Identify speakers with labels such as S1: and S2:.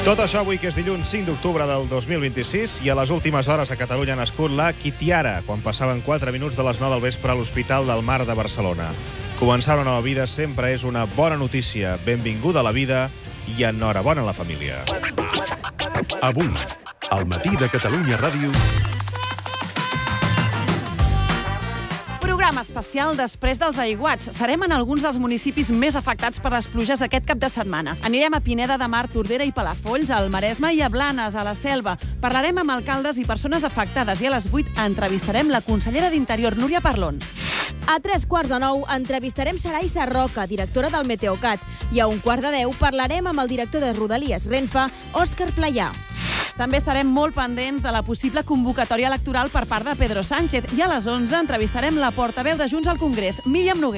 S1: Tot això avui, que és dilluns 5 d'octubre del 2026, i a les últimes hores a Catalunya ha nascut la Kitiara, quan passaven 4 minuts de les 9 del vespre a l'Hospital del Mar de Barcelona. Començar una nova vida sempre és una bona notícia. Benvinguda a la vida i enhorabona a la família.
S2: Avui, al matí de Catalunya Ràdio...
S3: Programa especial després dels aiguats. Serem en alguns dels municipis més afectats per les pluges d'aquest cap de setmana. Anirem a Pineda de Mar, Tordera i Palafolls, al Maresme, i a Blanes, a la Selva. Parlarem amb alcaldes i persones afectades, i a les 8 entrevistarem la consellera d'Interior, Núria Parlon.
S4: A 8:45 entrevistarem Sarai Sarroca, directora del Meteocat, i a 9:45 parlarem amb el director de Rodalies Renfe, Òscar Playà.
S3: També estarem molt pendents de la possible convocatòria electoral per part de Pedro Sánchez, i a les 11 entrevistarem la portaveu de Junts al Congrés, Míriam Noguera.